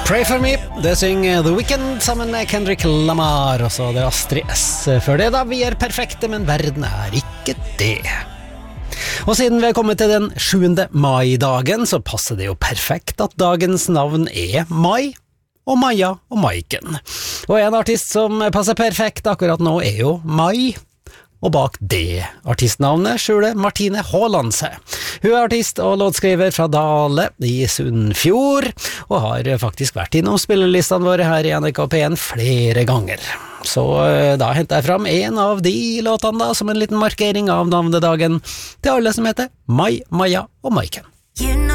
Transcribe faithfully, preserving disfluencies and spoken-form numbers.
Pray for me, det synger The Weeknd sammen med Kendrick Lamar. Og så det er Astrid S. Før det da, vi er perfekte, men verden er ikke det. Og siden vi er kommet til den sjuende mai-dagen, så passer det jo perfekt at dagens navn er Mai, og Maja og Maiken. Og en artist som passer perfekt akkurat nå er jo Mai. Og bak det artistnavnet skjuler Martine Haaland seg. Hun er artist og låtskriver fra Dale i Sunnfjord, og har faktisk vært innom spillelistene våre her i N R K P en flere ganger. Så da henter jeg fram en av de låtene da, som en liten markering av navnedagen til alle som heter Mai, Maja og Maiken. You know